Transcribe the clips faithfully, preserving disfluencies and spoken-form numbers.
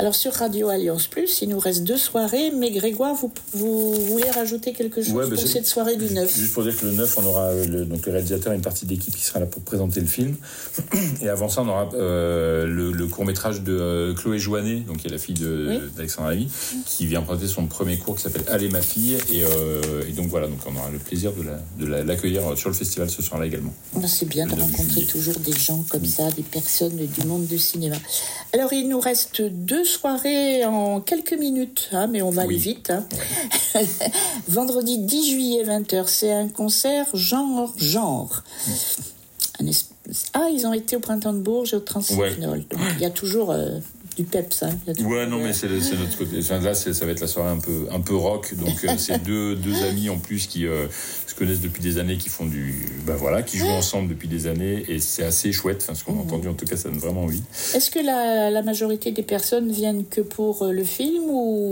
Alors sur Radio Alliance Plus, il nous reste deux soirées, mais Grégoire, vous, vous voulez rajouter quelque chose ouais, bah pour cette soirée du neuf? Juste pour dire que le neuf, on aura le, donc le réalisateur et une partie d'équipe qui sera là pour présenter le film. Et avant ça, on aura euh, le, le court-métrage de euh, Chloé Joannet, donc qui est la fille de, oui. d'Alexandre Lamy, qui vient présenter son premier cours qui s'appelle Allez ma fille. Et, euh, et donc voilà, donc on aura le plaisir de, la, de la, l'accueillir sur le festival ce soir-là également. Ben, c'est bien de rencontrer toujours des gens comme ça, des personnes du monde du cinéma. Alors il nous reste deux soirées en quelques minutes, hein, mais on va oui. aller vite. Hein. Ouais. Vendredi dix juillet vingt heures, c'est un concert genre genre. Mmh. Es... Ah, ils ont été au Printemps de Bourges et au Transylvanol. Ouais. Donc il y a toujours euh, du peps. Hein. Ouais, non, mais c'est, c'est notre côté. Enfin, là, c'est, ça va être la soirée un peu, un peu rock. Donc, euh, c'est deux, deux amis en plus qui euh, se connaissent depuis des années, qui font du. Ben voilà, qui jouent ensemble depuis des années. Et c'est assez chouette. Enfin, ce qu'on mmh. a entendu, en tout cas, ça donne vraiment envie. Est-ce que la, la majorité des personnes viennent que pour le film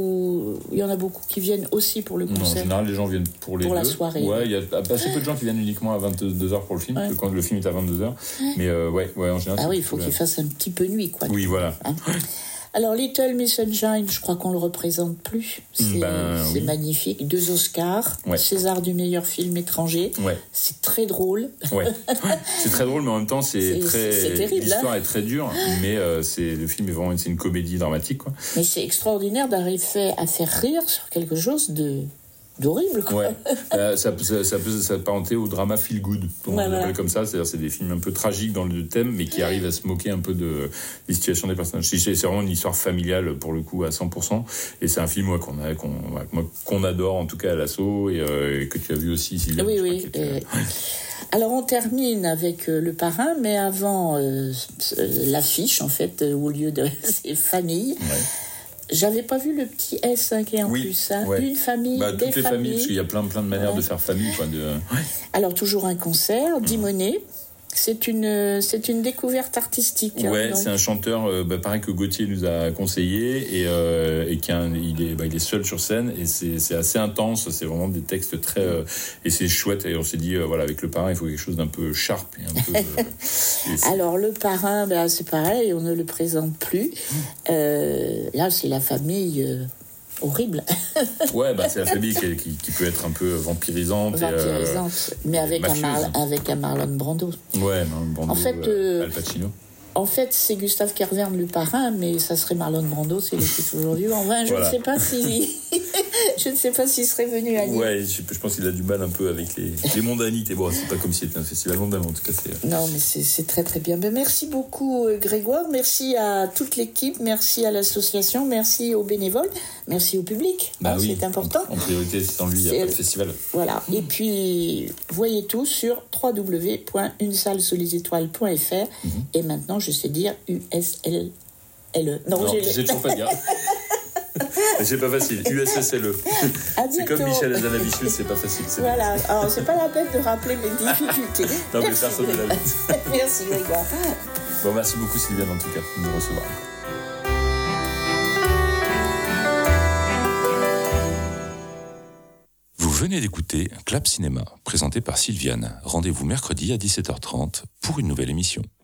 ou il y en a beaucoup qui viennent aussi pour le concert? Non, en général, les gens viennent pour les pour deux. la soirée. Ouais, il y a assez peu de gens qui viennent uniquement à vingt-deux heures pour le film, ouais. quand le film est à vingt-deux heures. Mais euh, ouais, ouais, en général. Ah oui, il faut qu'il fasse un petit peu nuit, quoi. Oui, voilà. Hein. Alors, Little Miss Sunshine, je crois qu'on le représente plus. C'est, ben, c'est oui. magnifique. Deux Oscars, ouais. César du meilleur film étranger. Ouais. C'est très drôle. Ouais. C'est très drôle, mais en même temps, c'est, c'est très. C'est terrible. L'histoire hein est très dure, mais euh, c'est le film est vraiment c'est une comédie dramatique, quoi. Mais c'est extraordinaire d'arriver à faire rire sur quelque chose de. d'horrible, quoi. Ouais. Euh, ça, ça, ça peut s'apparenter au drama feel good, on ouais, l'appelle ouais. comme ça. C'est-à-dire c'est des films un peu tragiques dans le thème, mais qui arrivent à se moquer un peu de des situations des personnages. C'est, c'est vraiment une histoire familiale pour le coup à cent pour cent. Et c'est un film ouais, qu'on a qu'on, ouais, qu'on adore en tout cas à l'assaut et, euh, et que tu as vu aussi. Sylvia, oui, oui. Tu... Euh... Alors on termine avec euh, le parrain, mais avant euh, l'affiche en fait euh, au lieu de ces familles. Ouais. J'avais pas vu le petit S hein, qui est en oui, plus. Hein. Ouais. Une famille, bah, des toutes les familles. familles, parce qu'il y a plein, plein de manières ouais. de faire famille. Quoi, de... ouais. Alors, toujours un concert, Dimonet. C'est une, c'est une découverte artistique. Ouais, hein, c'est un chanteur, euh, bah, pareil que Gauthier nous a conseillé, et, euh, et qui a un, il, est, bah, il est seul sur scène, et c'est, c'est assez intense, c'est vraiment des textes très... Euh, et c'est chouette, et on s'est dit, euh, voilà, avec le parrain, il faut quelque chose d'un peu sharp. Et un peu, euh, et Alors, le parrain, bah, c'est pareil, on ne le présente plus. Euh, là, c'est la famille... Euh, horrible. Ouais, bah, c'est la famille qui, qui, qui peut être un peu vampirisante. Vampirisante, et, euh, mais avec un, Mar- avec un Marlon Brando. Ouais, Marlon Brando, en fait, euh, Al Pacino. En fait, c'est Gustave Kervern le parrain, mais ça serait Marlon Brando, c'est lui qui est aujourd'hui. En vain, je voilà. ne sais pas si, je ne sais pas s'il serait venu à Lille. Ouais, je, je pense qu'il a du mal un peu avec les, les mondanités. Bon, c'est pas comme si c'était un festival mondain, mais en tout cas, c'est. Non, mais c'est, c'est très très bien. Ben, merci beaucoup, Grégoire. Merci à toute l'équipe. Merci à l'association. Merci aux bénévoles. Merci au public. Bah hein, oui, c'est important. En, en priorité, sans lui, il n'y a pas de festival. Voilà. Mmh. Et puis, voyez tout sur w w w point une salle sous les étoiles point f r. Mmh. Et maintenant, je sais dire U S L L E. Non, non j'ai toujours pas dire. C'est pas facile. U S S L E. C'est comme Michel Hazanavicius, c'est pas facile. C'est voilà. Pas Alors, c'est pas la peine de rappeler mes difficultés. Non, mais personne ne l'a vu. Merci, Grégoire. Bon, merci beaucoup, Sylviane, en tout cas, de nous recevoir. Vous venez d'écouter un Clap Cinéma, présenté par Sylviane. Rendez-vous mercredi à dix-sept heures trente pour une nouvelle émission.